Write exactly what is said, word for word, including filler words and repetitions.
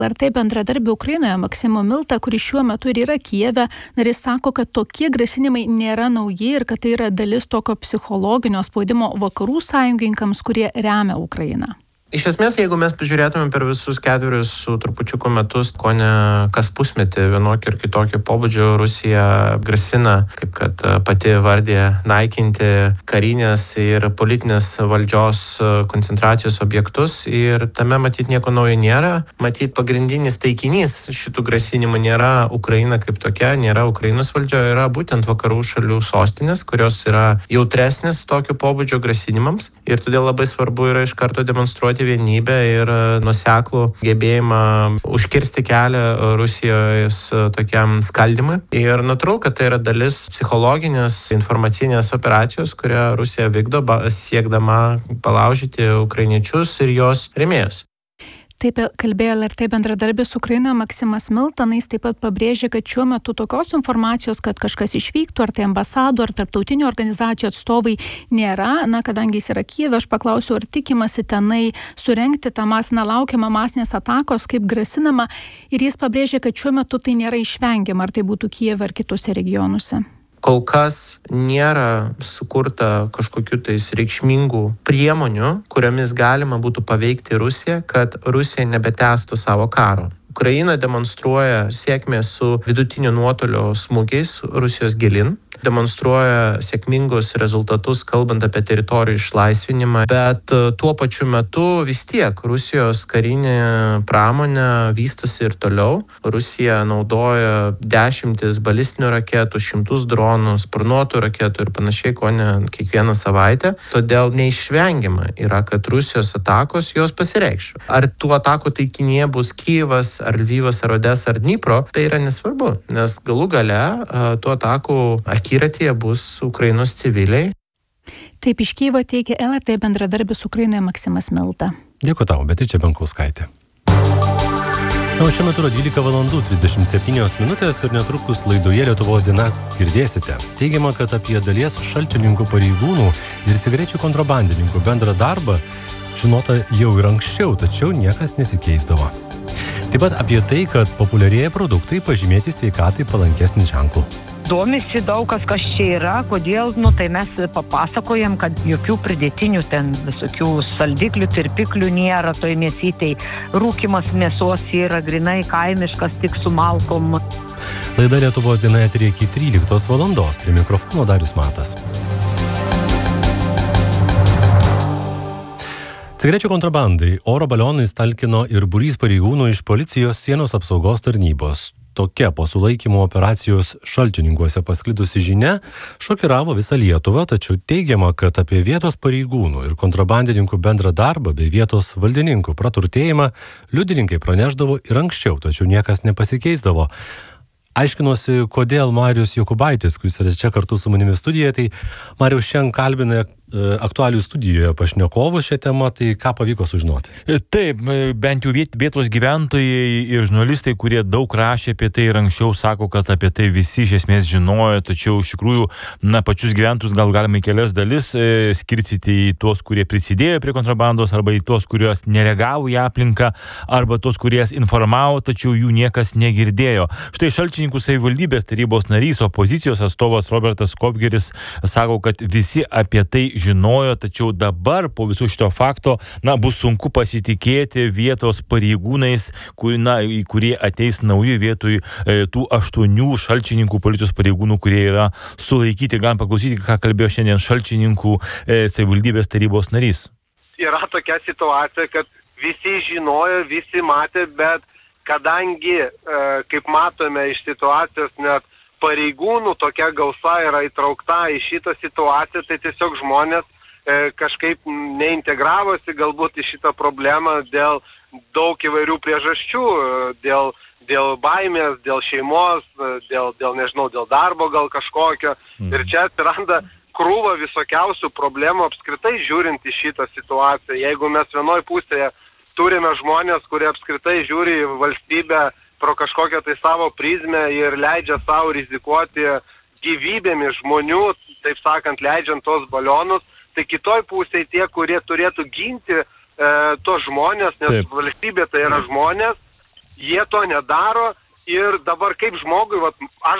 Ar tai bendradarbių Ukrainoje Maksimo Milta, kuris šiuo metu ir yra Kijeve, ir jis sako, kad tokie grasinimai nėra nauji ir kad tai yra dalis tokio psichologinio spaudimo vakarų sąjungininkams, kurie remia Ukrainą. Iš esmės, jeigu mes pažiūrėtume per visus ketverius su trupučiuku metus, ko ne kas pusmetį vienokį ir kitokį pobūdžio, Rusija grasina, kaip kad pati vardė, naikinti karinės ir politinės valdžios koncentracijos objektus ir tame matyt nieko naujo nėra. Matyt, pagrindinis taikinys šitų grasinimų nėra Ukraina kaip tokia, nėra Ukrainos valdžia, yra būtent vakarų šalių sostinės, kurios yra jautresnės tokio pobūdžio grasinimams ir todėl labai svarbu yra iš karto demonstruoti vienybę ir nuoseklų gebėjimą užkirsti kelią Rusijos tokiam skaldymui. Ir natūralu, kad tai yra dalis psichologinės informacinės operacijos, kurią Rusija vykdo siekdama palaužyti ukrainiečius ir jos rėmėjus. Taip kalbėjo L R T bendradarbis Ukrainoje Maksimas Milta, jis taip pat pabrėžė, kad šiuo metu tokios informacijos, kad kažkas išvyktų, ar tai ambasadų, ar tarptautinių organizacijų atstovai nėra. Na, kadangi jis yra Kijeve, aš paklausiau, ar tikimasi tenai surengti tą masinę laukiamą masinės atakos, kaip grasinama, ir jis pabrėžė, kad šiuo metu tai nėra išvengiama, ar tai būtų Kijeve ar kitose regionuose. Kol kas nėra sukurta kažkokių tais reikšmingų priemonių, kuriomis galima būtų paveikti Rusiją, kad Rusija nebetęstų savo karo. Ukraina demonstruoja sėkmę su vidutinio nuotolio smūgiais Rusijos gilin, demonstruoja sėkmingus rezultatus, kalbant apie teritorijų išlaisvinimą, bet tuo pačiu metu vis tiek Rusijos karinė pramonė vystosi ir toliau. Rusija naudoja dešimtis balistinių raketų, šimtus dronų, sparnuotų raketų ir panašiai, ko ne kiekvieną savaitę. Todėl neišvengiama yra, kad Rusijos atakos jos pasireikš. Ar tų atakų taikinėje bus Kijevas, ar Lvivas, ar Odesa, ar Dnipro, tai yra nesvarbu, nes galų gale tų atakų akiratyje bus Ukrainos civiliai. Taip iš Kijevo teigia L R T bendradarbis Ukrainoje Maksimas Milta. Dėkui tau, Beatričė Bankauskaitė. Na, o šiuo metu yra dvylika valandų trisdešimt septynios minutės ir netrukus laidoje Lietuvos diena girdėsite. Teigiama, kad apie dalies šalčininkų pareigūnų ir cigarečių kontrabandininkų bendrą darbą žinota jau ir anksčiau, tačiau niekas nesikeisdavo. Taip pat apie tai, kad populiarėja produktai pažymėti sveikatai palankesnį ženklų. Domisi daug kas, kas čia yra, kodėl, nu tai mes papasakojam, kad jokių pridėtinių ten visokių saldiklių, tirpiklių nėra, toj mėsytei rūkymas mėsos yra grinai kaimiškas, tik su malkom. Laida Lietuvos diena eteryje iki tryliktos valandos, prie mikrofono Darius Matas. Cigarečių kontrabandai oro balionais talkino ir būrys pareigūnų iš policijos sienos apsaugos tarnybos. Tokia po sulaikymo operacijos Šalčininkuose pasklidusi žinia šokiravo visą Lietuvą, tačiau teigiama, kad apie vietos pareigūnų ir kontrabandininkų bendrą darbą bei vietos valdininkų praturtėjimą liudininkai praneždavo ir anksčiau, tačiau niekas nepasikeisdavo. Aiškinosi, kodėl Marius Jokubaitis, kuris yra čia kartu su manimi studijoje, tai Marius šiandien kalbina aktualių studijoje pašnekovus šią temą, tai ką pavyko sužinoti? Taip, bent jau vietos gyventojai ir žurnalistai, kurie daug rašė apie tai ir anksčiau, sako, kad apie tai visi iš esmės žinojo, tačiau iš tikrųjų, na, pačius gyventojus gal galima į kelias dalis e, skirstyti į tuos, kurie prisidėjo prie kontrabandos, arba į tuos, kurios nereagavo į aplinką, arba tuos, kurie informavo, tačiau jų niekas negirdėjo. Štai Šalčininkų savivaldybės tarybos narys, opozicijos atstovas Robertas Kopgeris sako, kad visi apie tai žinojo, tačiau dabar po visų šito fakto, na, bus sunku pasitikėti vietos pareigūnais, kur, na, kurie ateis naujų vietoj e, tų aštuonių Šalčininkų policijos pareigūnų, kurie yra sulaikyti. Galim paklausyti, ką kalbėjo šiandien Šalčininkų e, savivaldybės tarybos narys. Yra tokia situacija, kad visi žinojo, visi matė, bet kadangi, e, kaip matome iš situacijos, net pareigūnų tokia gausa yra įtraukta į šitą situaciją, tai tiesiog žmonės e, kažkaip neintegravosi galbūt į šitą problemą dėl daug įvairių priežasčių, dėl, dėl baimės, dėl šeimos, dėl, dėl, nežinau, dėl darbo gal kažkokio. Mm. Ir čia atsiranda krūva visokiausių problemų apskritai žiūrint į šitą situaciją. Jeigu mes vienoj pusėje turime žmonės, kurie apskritai žiūri į valstybę pro kažkokią tai savo prizmę ir leidžia savo rizikuoti gyvybėmis žmonių, taip sakant, leidžiant tos balionus, tai kitoj pusėje tie, kurie turėtų ginti e, tos žmonės, nes taip. Valstybė tai yra žmonės, jie to nedaro ir dabar kaip žmogui, vat, aš